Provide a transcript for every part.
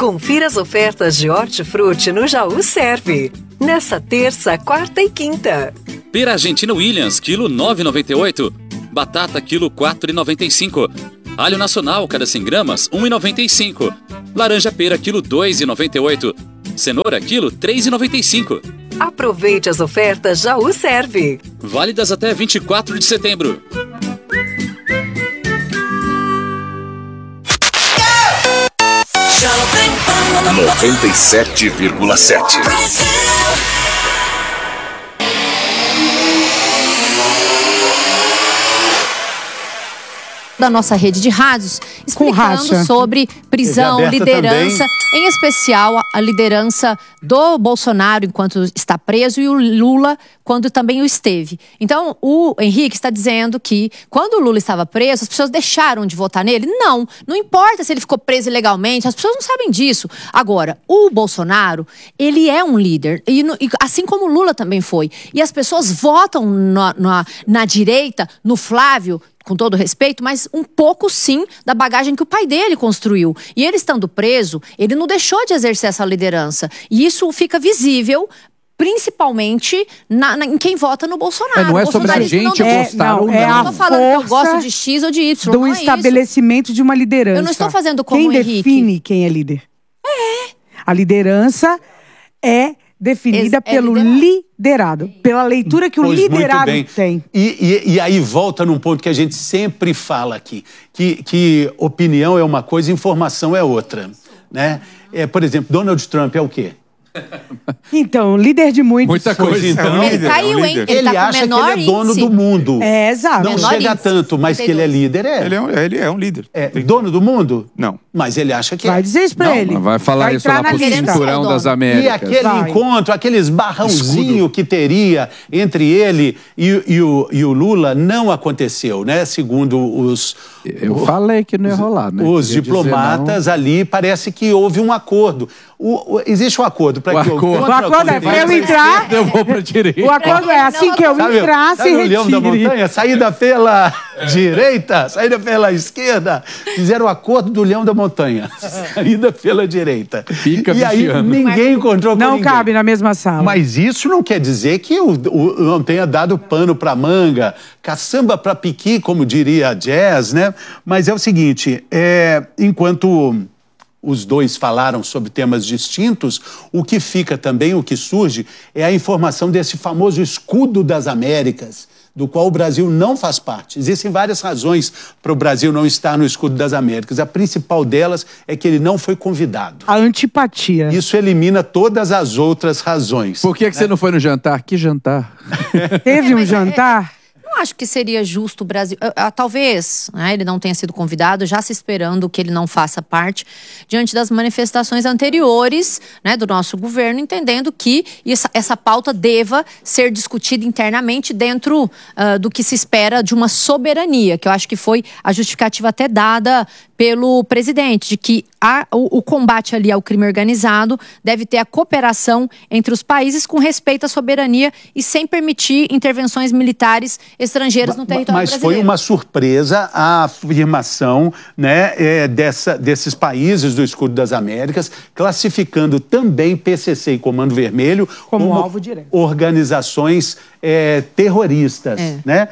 Confira as ofertas de hortifruti no Jaú Serve. Nessa terça, quarta e quinta. Pera Argentina Williams, quilo 9,98. Batata, quilo 4,95. Alho nacional, cada 100 gramas, 1,95. Laranja pera, quilo 2,98. Cenoura, quilo 3,95. Aproveite as ofertas Jaú Serve. Válidas até 24 de setembro. Yeah! 97,7. Da nossa rede de rádios, explicando sobre prisão, liderança, em especial a liderança do Bolsonaro enquanto está preso e o Lula quando também o esteve. Então, o Henrique está dizendo que quando o Lula estava preso, as pessoas deixaram de votar nele. Não importa se ele ficou preso ilegalmente, as pessoas não sabem disso. Agora, o Bolsonaro, ele é um líder, e assim como o Lula também foi. E as pessoas votam na direita, no Flávio, com todo respeito, mas um pouco sim da bagagem que o pai dele construiu. E ele estando preso, ele não deixou de exercer essa liderança. E isso fica visível, principalmente em quem vota no Bolsonaro. Não é sobre a gente gostar ou não. Eu não estou falando que eu gosto de X ou de Y. Do estabelecimento de uma liderança. Eu não estou fazendo como o Henrique. Quem define quem é líder? A liderança é definida pelo liderado, pela leitura que o liderado tem. E aí volta num ponto que a gente sempre fala aqui, que opinião é uma coisa, informação é outra, né? Por exemplo, Donald Trump é o quê? Então, líder de muita coisa. Então, ele caiu, hein? Ele acha que ele é dono do mundo. Exato. Não chega tanto, mas que ele é líder, Ele é um líder. Dono do mundo? Não. Mas ele acha que vai dizer isso pra ele. Vai falar isso lá pro cinturão das Américas. E aquele encontro, aquele esbarrãozinho que teria entre ele e o Lula não aconteceu, né? Segundo os... Eu falei que não ia rolar, né? Os diplomatas ali, parece que houve um acordo. Existe um acordo para que o acordo é para eu entrar. Eu vou para direita. O acordo é assim que eu entrar, se retire. O Leão da Montanha, saída pela direita, saída pela esquerda. Fizeram o acordo do Leão da Montanha, saída pela direita. Fica e aí ninguém encontrou com ninguém. Não cabe na mesma sala. Mas isso não quer dizer que não tenha dado pano para manga, caçamba para piqui, como diria a Jazz, né? Mas é o seguinte, enquanto os dois falaram sobre temas distintos, o que fica também, o que surge, é a informação desse famoso escudo das Américas, do qual o Brasil não faz parte. Existem várias razões para o Brasil não estar no escudo das Américas. A principal delas é que ele não foi convidado. A antipatia. Isso elimina todas as outras razões. Por que você não foi no jantar? Que jantar? Teve um jantar? Não acho que seria justo o Brasil... Talvez ele não tenha sido convidado, já se esperando que ele não faça parte, diante das manifestações anteriores, né, do nosso governo, entendendo que essa pauta deva ser discutida internamente dentro do que se espera de uma soberania, que eu acho que foi a justificativa até dada pelo presidente, de que o combate ali ao crime organizado deve ter a cooperação entre os países com respeito à soberania e sem permitir intervenções militares estrangeiras no território brasileiro. Mas foi uma surpresa a afirmação, né, desses países do Escudo das Américas, classificando também PCC e Comando Vermelho como alvo direto. Organizações terroristas. Né?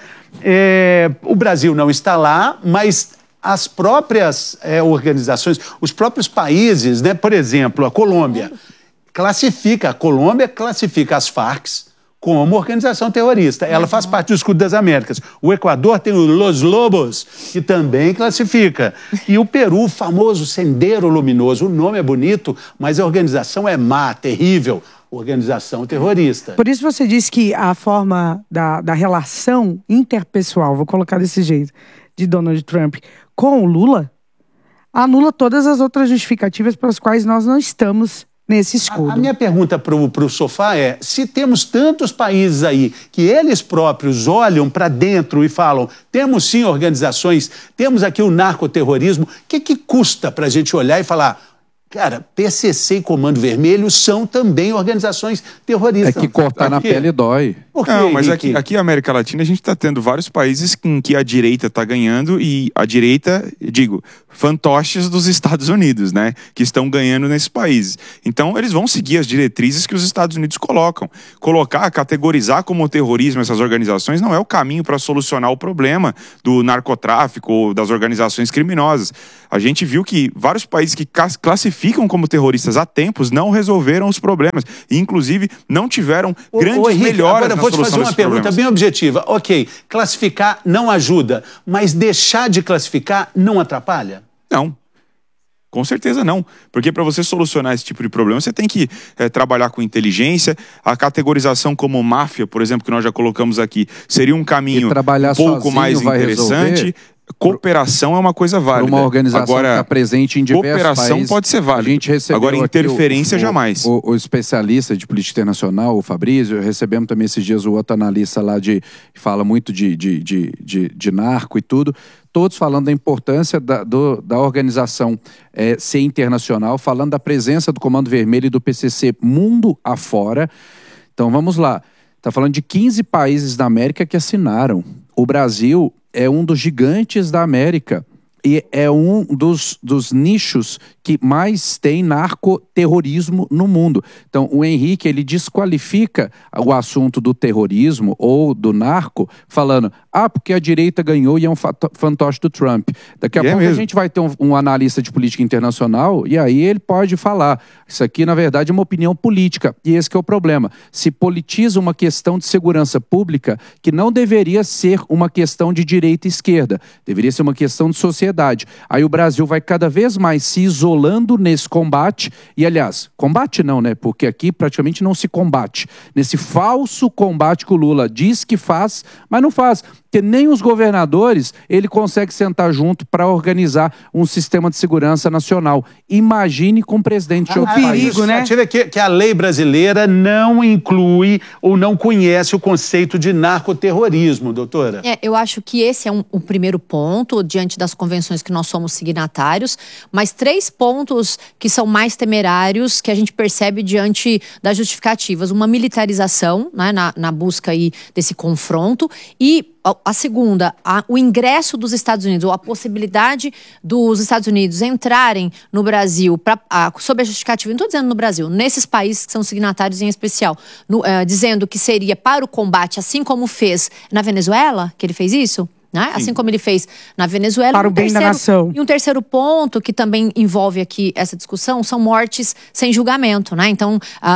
O Brasil não está lá, mas as próprias organizações, os próprios países, né, por exemplo, a Colômbia classifica as Farc como organização terrorista. Ela faz parte do Escudo das Américas. O Equador tem o Los Lobos, que também classifica. E o Peru, o famoso Sendero Luminoso. O nome é bonito, mas a organização é má, terrível. Organização terrorista. Por isso você disse que a forma da relação interpessoal, vou colocar desse jeito, de Donald Trump com o Lula, anula todas as outras justificativas pelas quais nós não estamos nesse escudo. A minha pergunta para o Sofá é, se temos tantos países aí que eles próprios olham para dentro e falam, temos sim organizações, temos aqui o narcoterrorismo, o que custa para a gente olhar e falar, cara, PCC e Comando Vermelho são também organizações terroristas. É que cortar na pele dói. Por quê, não, mas Henrique? aqui na América Latina a gente está tendo vários países em que a direita está ganhando e a direita, fantoches dos Estados Unidos, né? Que estão ganhando nesses países. Então eles vão seguir as diretrizes que os Estados Unidos colocam. Categorizar como terrorismo essas organizações não é o caminho para solucionar o problema do narcotráfico ou das organizações criminosas. A gente viu que vários países que classificam como terroristas há tempos não resolveram os problemas. E, inclusive, não tiveram grandes melhoras na solução desses problemas. Vou te fazer uma pergunta bem objetiva. Ok, classificar não ajuda, mas deixar de classificar não atrapalha? Não. Com certeza não. Porque para você solucionar esse tipo de problema, você tem que trabalhar com inteligência. A categorização como máfia, por exemplo, que nós já colocamos aqui, seria um caminho um pouco mais interessante. Cooperação é uma coisa válida. Uma organização agora, que está presente em diversos cooperação países, pode ser válida. A gente recebeu agora, interferência jamais. O especialista de política internacional, o Fabrício, recebemos também esses dias o outro analista lá que fala muito de narco e tudo. Todos falando da importância da organização ser internacional, falando da presença do Comando Vermelho e do PCC mundo afora. Então vamos lá. Está falando de 15 países da América que assinaram. O Brasil é um dos gigantes da América e é um dos nichos que mais tem narcoterrorismo no mundo. Então, o Henrique, ele desqualifica o assunto do terrorismo ou do narco, falando, porque a direita ganhou e é um fantoche do Trump. Daqui a pouco a gente vai ter um analista de política internacional e aí ele pode falar, isso aqui, na verdade, é uma opinião política. E esse que é o problema. Se politiza uma questão de segurança pública que não deveria ser uma questão de direita e esquerda. Deveria ser uma questão de sociedade. Aí o Brasil vai cada vez mais se isolando nesse combate. E, aliás, combate não, né? Porque aqui praticamente não se combate. Nesse falso combate que o Lula diz que faz, mas não faz. Porque nem os governadores ele consegue sentar junto para organizar um sistema de segurança nacional. Imagine com o presidente de outro país. Né? Que a lei brasileira não inclui ou não conhece o conceito de narcoterrorismo, doutora. Eu acho que esse é o primeiro ponto, diante das convenções que nós somos signatários, mas 3 pontos que são mais temerários que a gente percebe diante das justificativas. Uma militarização, né, na busca aí desse confronto, e a segunda, o ingresso dos Estados Unidos, ou a possibilidade dos Estados Unidos entrarem no Brasil, sob a justificativa, não estou dizendo no Brasil, nesses países que são signatários em especial, dizendo que seria para o combate, assim como fez na Venezuela, que ele fez isso, né? Assim como ele fez na Venezuela. Para o bem da nação. E um terceiro ponto que também envolve aqui essa discussão são mortes sem julgamento, né? Então,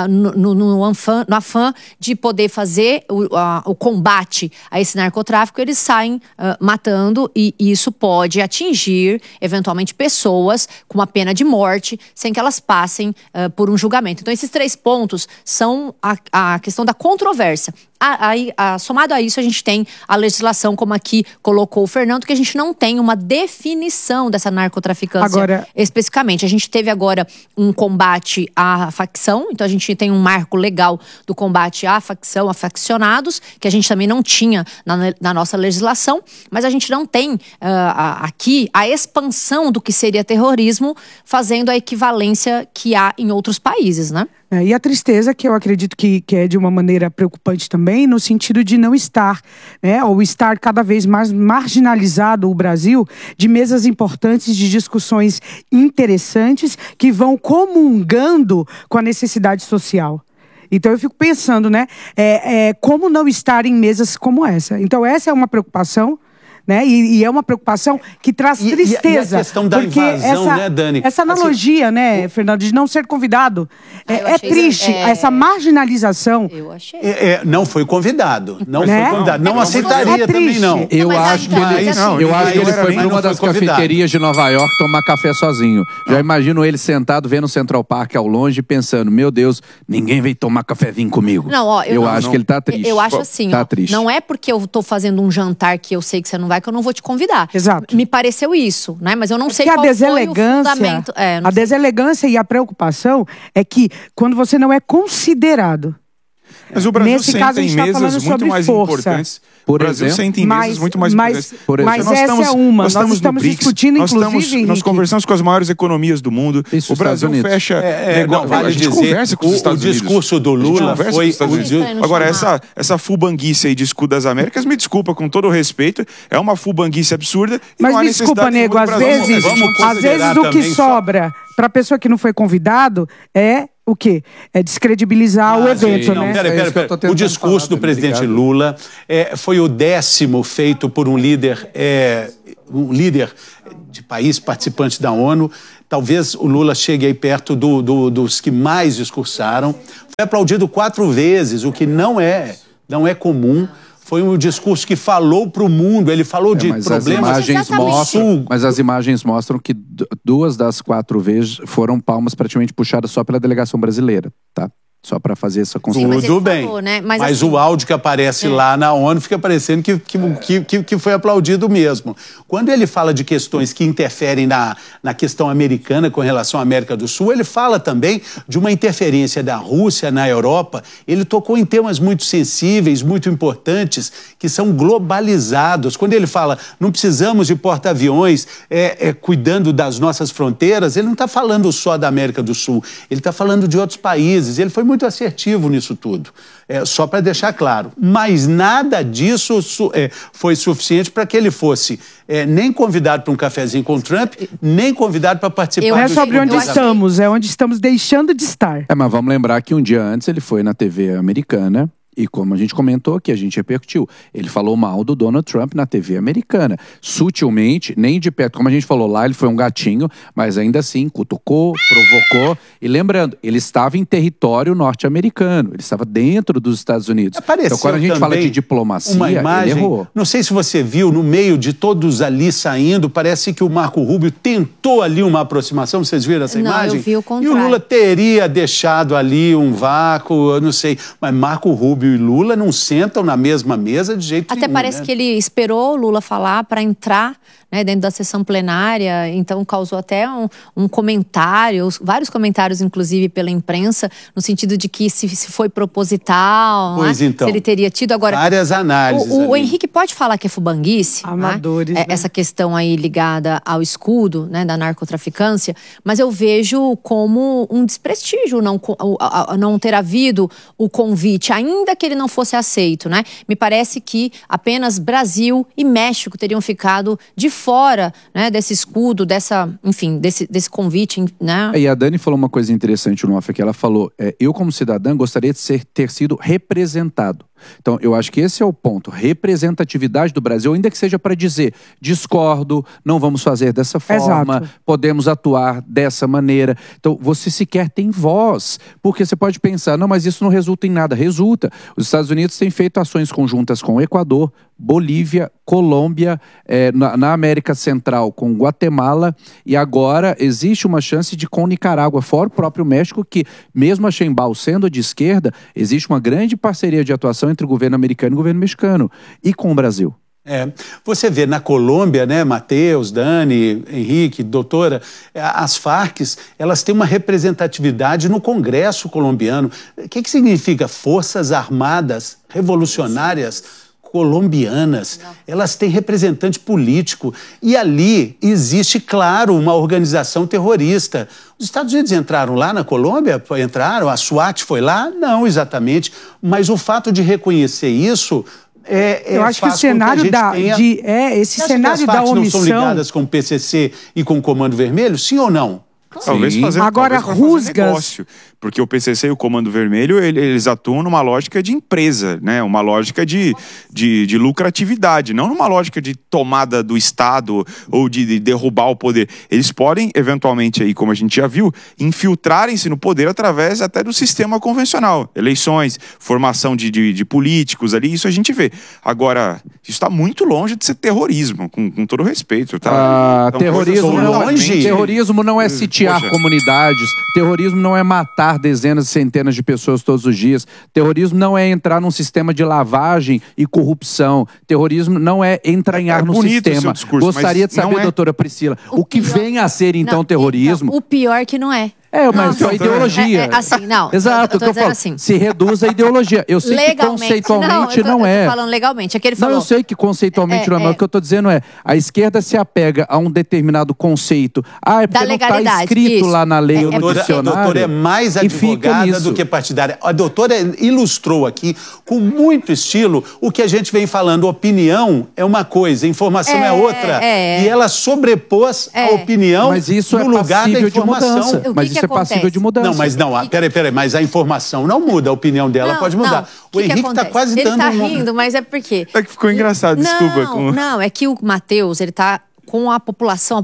no afã de poder fazer o combate a esse narcotráfico, eles saem matando e isso pode atingir, eventualmente, pessoas com uma pena de morte sem que elas passem por um julgamento. Então, esses 3 pontos são a questão da controvérsia. Somado a isso, a gente tem a legislação, como aqui colocou o Fernando, que a gente não tem uma definição dessa narcotraficância especificamente. A gente teve agora um combate à facção, então a gente tem um marco legal do combate à facção, a faccionados, que a gente também não tinha na nossa legislação, mas a gente não tem aqui a expansão do que seria terrorismo, fazendo a equivalência que há em outros países, né? E a tristeza, que eu acredito que é de uma maneira preocupante também, no sentido de não estar, né, ou estar cada vez mais marginalizado o Brasil de mesas importantes, de discussões interessantes que vão comungando com a necessidade social. Então eu fico pensando, né, como não estar em mesas como essa. Então essa é uma preocupação, né? E é uma preocupação que traz tristeza. E a questão da invasão, né, Dani? Essa analogia, né, Fernando, de não ser convidado, é triste. Essa marginalização. Eu achei. Não foi convidado. Não foi convidado. Não aceitaria também, não. Eu acho que ele foi para uma das cafeterias de Nova York tomar café sozinho. Já imagino ele sentado vendo o Central Park ao longe pensando, meu Deus, ninguém veio tomar cafezinho comigo. Não, eu acho que ele tá triste. Eu acho assim, triste. Não é porque eu tô fazendo um jantar que eu sei que você não vai, que eu não vou te convidar. Exato. Me pareceu isso, né? Mas eu não sei qual foi o fundamento. A deselegância e a preocupação é que quando você não é considerado. Mas o Brasil Nesse senta caso, a em gente tá mesas falando muito sobre mais força. importantes. Por O Brasil exemplo, senta em mesas muito mais importantes. Mas essa é uma. Nós estamos discutindo, inclusive, nós conversamos com as maiores economias do mundo. Isso, o Brasil fecha... Vale dizer, conversa com os Estados Unidos. O discurso do Lula foi... Agora, essa fubanguice aí de escudo das Américas, me desculpa, com todo o respeito, é uma fubanguice absurda. E mas não há me desculpa, nego, às vezes o que sobra para a pessoa que não foi convidado é o quê? É descredibilizar o evento, né? Pera. O discurso do presidente Lula foi o 10º feito por um líder de país participante da ONU. Talvez o Lula chegue aí perto dos que mais discursaram. Foi aplaudido 4 vezes, o que não é comum. Foi um discurso que falou para o mundo, ele falou de problemas... Mas as imagens mostram que 2 das 4 vezes foram palmas praticamente puxadas só pela delegação brasileira, tá? Só para fazer essa construção. Tudo bem, falou, né? Mas assim, o áudio que aparece lá na ONU fica parecendo que foi aplaudido mesmo. Quando ele fala de questões que interferem na questão americana com relação à América do Sul, ele fala também de uma interferência da Rússia na Europa. Ele tocou em temas muito sensíveis, muito importantes, que são globalizados. Quando ele fala, não precisamos de porta-aviões cuidando das nossas fronteiras, ele não está falando só da América do Sul, ele está falando de outros países. Ele foi muito assertivo nisso tudo, só para deixar claro. Mas nada disso foi suficiente para que ele fosse nem convidado para um cafezinho com o Trump, nem convidado para participar do... Não é sobre onde estamos, é onde estamos deixando de estar. Mas vamos lembrar que um dia antes ele foi na TV americana. E como a gente comentou aqui, a gente repercutiu. Ele falou mal do Donald Trump na TV americana. Sutilmente, nem de perto. Como a gente falou lá, ele foi um gatinho, mas ainda assim cutucou, provocou. E lembrando, ele estava em território norte-americano. Ele estava dentro dos Estados Unidos. Então quando a gente fala de diplomacia, uma imagem, ele errou. Não sei se você viu, no meio de todos ali saindo, parece que o Marco Rubio tentou ali uma aproximação. Vocês viram essa imagem? Não, eu vi o contrário. E o Lula teria deixado ali um vácuo, eu não sei. Mas Marco Rubio e Lula não sentam na mesma mesa de jeito nenhum. Até parece que ele esperou o Lula falar para entrar, né, dentro da sessão plenária, então causou até um comentário, vários comentários, inclusive, pela imprensa, no sentido de que se foi proposital, pois né? Então, se ele teria tido. Agora, várias análises. O Henrique pode falar que é fubanguice, amadores, né? Essa questão aí ligada ao escudo, né, da narcotraficância, mas eu vejo como um desprestígio não ter havido o convite, ainda que ele não fosse aceito, né? Me parece que apenas Brasil e México teriam ficado de fora, né, desse escudo, desse convite, né? E a Dani falou uma coisa interessante no off aqui. Ela falou, eu como cidadã gostaria de ter sido representado. Então, eu acho que esse é o ponto. Representatividade do Brasil, ainda que seja para dizer, discordo, não vamos fazer dessa forma, podemos atuar dessa maneira. Então, você sequer tem voz. Porque você pode pensar, não, mas isso não resulta em nada. Resulta. Os Estados Unidos têm feito ações conjuntas com o Equador, Bolívia, Colômbia, na América Central com Guatemala, e agora existe uma chance de com Nicarágua, fora o próprio México, que mesmo a Sheinbaum sendo de esquerda, existe uma grande parceria de atuação entre o governo americano e o governo mexicano, e com o Brasil. Você vê na Colômbia, né, Matheus, Dani, Henrique, doutora, as Farc, elas têm uma representatividade no Congresso colombiano. O que significa Forças Armadas Revolucionárias colombianas? Elas têm representante político. E ali existe, claro, uma organização terrorista. Os Estados Unidos entraram lá na Colômbia? Entraram? A SWAT foi lá? Não, exatamente. Mas o fato de reconhecer isso... eu acho que o cenário esse cenário da omissão... não são ligadas com o PCC e com o Comando Vermelho? Sim ou não? Talvez fazer negócio, porque o PCC e o Comando Vermelho, eles atuam numa lógica de empresa, né? Uma lógica de lucratividade, não numa lógica de tomada do Estado ou de derrubar o poder. Eles podem, eventualmente, aí, como a gente já viu, infiltrarem-se no poder através até do sistema convencional. Eleições, formação de políticos ali, isso a gente vê. Agora, isso está muito longe de ser terrorismo, com todo respeito, tá? Então, terrorismo não é sitiar comunidades, terrorismo não é matar dezenas e centenas de pessoas todos os dias, terrorismo não é entrar num sistema de lavagem e corrupção, terrorismo não é entranhar no sistema. Gostaria de saber, doutora Priscila, o que vem a ser então terrorismo? Então, o pior que não é. Mas só ideologia. Assim, não. Exato, eu tô dizendo assim. Se reduz a ideologia. Eu sei legalmente, que conceitualmente não é. Eu tô falando legalmente. É que ele falou. Não, eu sei que conceitualmente não é, mas o que eu tô dizendo é, a esquerda se apega a um determinado conceito. É porque não tá escrito lá na lei ou no dicionário. A doutora é mais advogada do que partidária. A doutora ilustrou aqui, com muito estilo, o que a gente vem falando. Opinião é uma coisa, informação é outra. E ela sobrepôs a opinião no lugar da informação. Mas isso é passível de mudança. Não, mas não, peraí, mas a informação não muda, a opinião dela pode mudar. O Henrique está quase dando Ele tá rindo, mas é porque... É que ficou engraçado, desculpa. Não, é que o Matheus, ele tá com a população,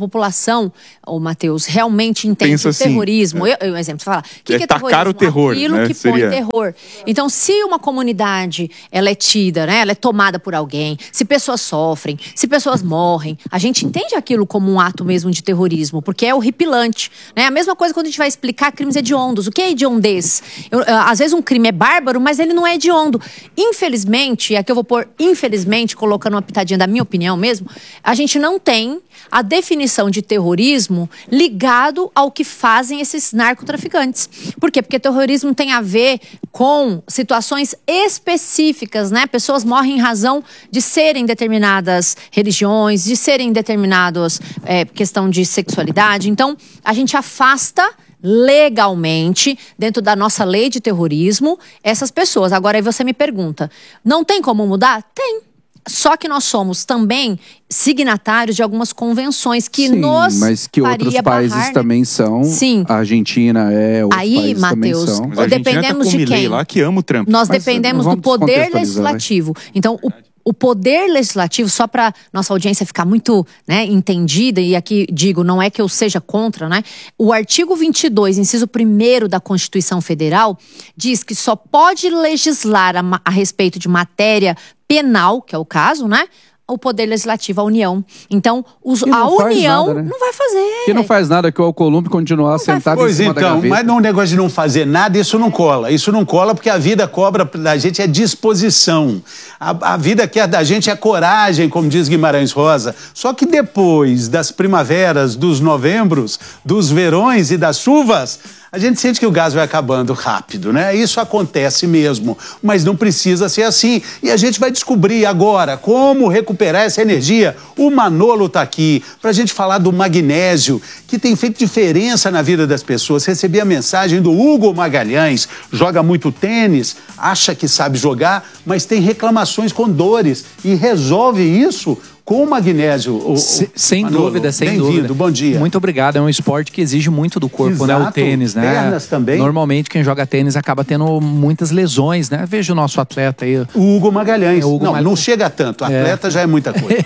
o Matheus, realmente entende o terrorismo. Um exemplo, você fala, o que é terrorismo? O terror, aquilo né? que põe terror. Então, se uma comunidade, ela é tida, né? Ela é tomada por alguém, se pessoas sofrem, se pessoas morrem, a gente entende aquilo como um ato mesmo de terrorismo, porque é horripilante, né? A mesma coisa quando a gente vai explicar crimes hediondos. O que é hediondez? Às vezes um crime é bárbaro, mas ele não é hediondo. Infelizmente, aqui eu vou pôr infelizmente, colocando uma pitadinha da minha opinião mesmo, a gente não tem a definição de terrorismo ligado ao que fazem esses narcotraficantes. Por quê? Porque terrorismo tem a ver com situações específicas, né? Pessoas morrem em razão de serem determinadas religiões, de serem determinadas questão de sexualidade. Então, a gente afasta legalmente, dentro da nossa lei de terrorismo, essas pessoas. Agora, aí você me pergunta, não tem como mudar? Tem. Só que nós somos também signatários de algumas convenções que nos mas que outros países barrar, também são. Sim. A Argentina outros aí, Matheus, dependemos tá de quem? Lá que ama o Trump. Nós dependemos do poder legislativo. Então, o poder legislativo, só para nossa audiência ficar muito, né, entendida, e aqui digo, não é que eu seja contra, né? O artigo 22, inciso 1º da Constituição Federal, diz que só pode legislar a respeito de matéria penal, que é o caso, né? O Poder Legislativo, a União. Então, a União nada, né? Não vai fazer. Que não faz nada, que o Alcolumbre continuar sentado em cima da gaveta. Mas no negócio de não fazer nada, isso não cola. Isso não cola porque a vida cobra da gente é disposição. A vida quer da gente é coragem, como diz Guimarães Rosa. Só que depois das primaveras, dos novembros, dos verões e das chuvas, a gente sente que o gás vai acabando rápido, né? Isso acontece mesmo, mas não precisa ser assim. E a gente vai descobrir agora como recuperar essa energia. O Manolo está aqui para a gente falar do magnésio, que tem feito diferença na vida das pessoas. Recebi a mensagem do Hugo Magalhães, joga muito tênis, acha que sabe jogar, mas tem reclamações com dores e resolve isso com o magnésio. Sem dúvida, sem dúvida. Bem-vindo, bom dia. Muito obrigado, é um esporte que exige muito do corpo, né? O tênis, né? Pernas também. Normalmente quem joga tênis acaba tendo muitas lesões, né? Veja o nosso atleta aí. O Hugo Magalhães. Não chega tanto, atleta já é muita coisa.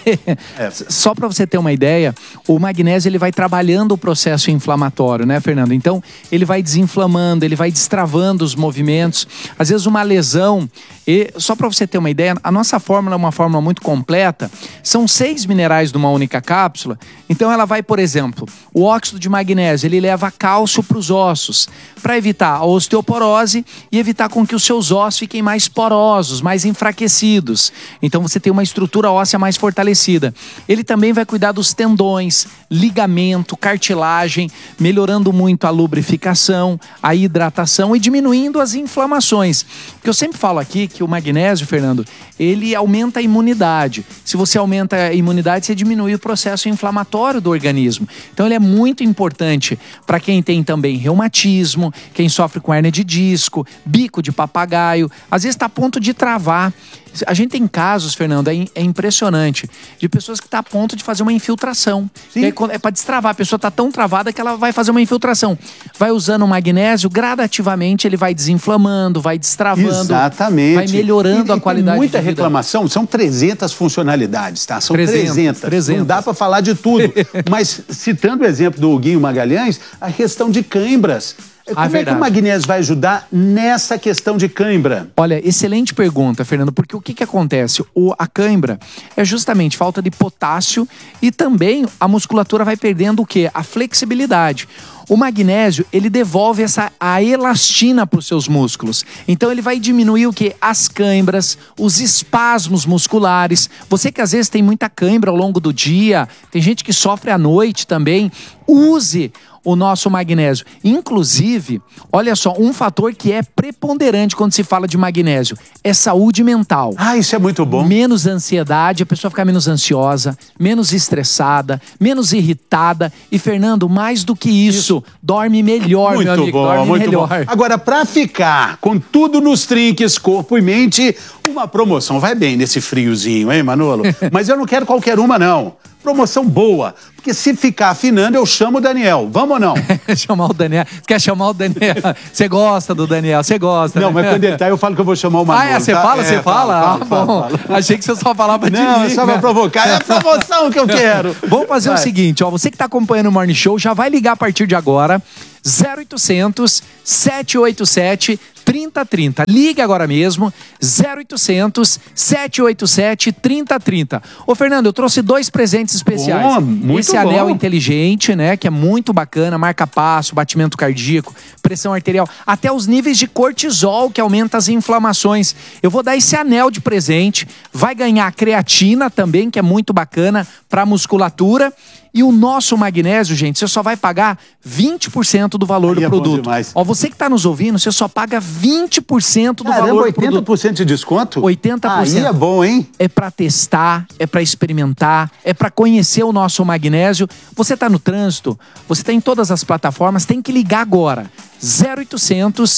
Só para você ter uma ideia, o magnésio ele vai trabalhando o processo inflamatório, né, Fernando? Então, ele vai desinflamando, ele vai destravando os movimentos. Às vezes uma lesão, só para você ter uma ideia, a nossa fórmula é uma fórmula muito completa. São 6 minerais numa única cápsula. Então ela vai, por exemplo, o óxido de magnésio, ele leva cálcio para os ossos, para evitar a osteoporose e evitar com que os seus ossos fiquem mais porosos, mais enfraquecidos. Então você tem uma estrutura óssea mais fortalecida. Ele também vai cuidar dos tendões, ligamento, cartilagem, melhorando muito a lubrificação, a hidratação e diminuindo as inflamações. Porque eu sempre falo aqui que o magnésio, Fernando, ele aumenta a imunidade. Se você aumenta a imunidade, você diminui o processo inflamatório do organismo. Então ele é muito importante para quem tem também reumatismo, quem sofre com hérnia de disco, bico de papagaio, às vezes está a ponto de travar. A gente tem casos, Fernando, é impressionante, de pessoas que estão a ponto de fazer uma infiltração. E aí, é para destravar, a pessoa está tão travada que ela vai fazer uma infiltração. Vai usando o magnésio, gradativamente ele vai desinflamando, vai destravando. Exatamente. Vai melhorando a qualidade de vida. Muita reclamação, são 300 funcionalidades, tá? São 300. Não dá para falar de tudo. Mas, citando o exemplo do Huguinho Magalhães, a questão de cãibras. Como é que o magnésio vai ajudar nessa questão de cãibra? Olha, excelente pergunta, Fernando, porque o que acontece? A cãibra é justamente falta de potássio e também a musculatura vai perdendo o quê? A flexibilidade. O magnésio, ele devolve a elastina para os seus músculos. Então ele vai diminuir o quê? As cãibras, os espasmos musculares. Você que às vezes tem muita cãibra ao longo do dia, tem gente que sofre à noite também, use o nosso magnésio. Inclusive, olha só, um fator que é preponderante quando se fala de magnésio é saúde mental. Ah, isso é muito bom. Menos ansiedade, a pessoa fica menos ansiosa, menos estressada, menos irritada. E, Fernando, mais do que isso, dorme melhor, muito meu amigo. Bom, dorme muito melhor. Bom. Agora, para ficar com tudo nos trinques, corpo e mente, uma promoção vai bem nesse friozinho, hein, Manolo? Mas eu não quero qualquer uma, não. Promoção boa, porque se ficar afinando, eu chamo o Daniel. Vamos ou não? Chamar o Daniel. Você quer chamar o Daniel? Você gosta do Daniel, você gosta. Não, né? mas quando ele tá, eu falo que eu vou chamar o Manolo. Ah, você fala? Você fala? Bom. Achei que você só falava de mim. Não, é só pra provocar. É a promoção que eu quero. Vamos fazer o seguinte, ó. Você que tá acompanhando o Morning Show, já vai ligar a partir de agora. 0800 787 3030. Ligue agora mesmo, 0800 787 3030. Ô, Fernando, eu trouxe 2 presentes especiais. Muito Esse anel inteligente, né, que é muito bacana, marca passo, batimento cardíaco, pressão arterial, até os níveis de cortisol, que aumenta as inflamações. Eu vou dar esse anel de presente, vai ganhar creatina também, que é muito bacana para musculatura. E o nosso magnésio, gente, você só vai pagar 20% do valor do produto. Ó, você que tá nos ouvindo, você só paga 20% do valor do produto. 80% de desconto? 80%. Aí é bom, hein? É pra testar, é pra experimentar, é pra conhecer o nosso magnésio. Você tá no trânsito, você tá em todas as plataformas, tem que ligar agora. 0800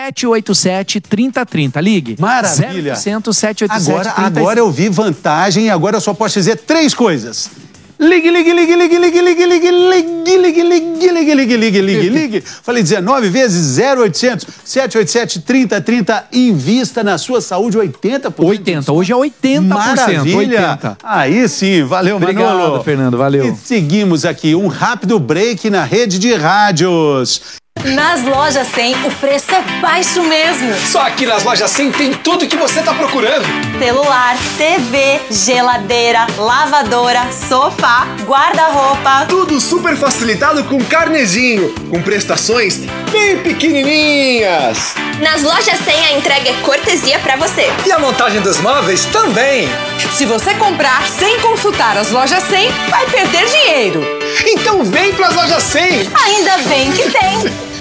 787 3030. Ligue. Maravilha. 0800 787 3030. Agora eu vi vantagem e agora eu só posso dizer 3 coisas. Ligue, ligue, ligue, ligue, ligue, ligue, ligue, ligue, ligue, ligue, ligue, ligue, ligue, ligue, ligue. Falei 19 vezes, 0800 787 3030. Invista na sua saúde, 80%. 80%, hoje é 80%. Maravilha. 80%. Aí sim, valeu, Manolo. Obrigado, Fernando, valeu. E seguimos aqui, um rápido break na rede de rádios. Nas lojas 100, o preço é baixo mesmo. Só aqui nas lojas 100 tem tudo que você tá procurando. Celular, TV, geladeira, lavadora, sofá, guarda-roupa. Tudo super facilitado com carnezinho, com prestações bem pequenininhas. Nas lojas 100 a entrega é cortesia pra você. E a montagem dos móveis também. Se você comprar sem consultar as lojas 100, vai perder dinheiro. Então vem pras lojas 100. Ainda bem que tem.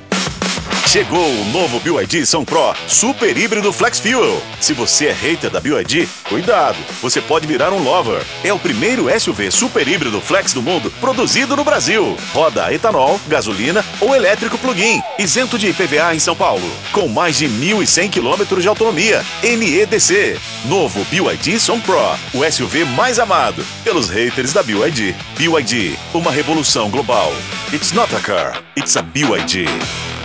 Chegou o novo BYD São Pro Super Híbrido Flex Fuel. Se você é hater da BYD, cuidado, você pode virar um lover. É o primeiro SUV super híbrido flex do mundo produzido no Brasil. Roda a etanol, gasolina ou elétrico plug-in, isento de IPVA em São Paulo. Com mais de 1.100 km de autonomia, NEDC. Novo BYD São Pro, o SUV mais amado pelos haters da BYD. BYD, uma revolução global. It's not a car, it's a BYD.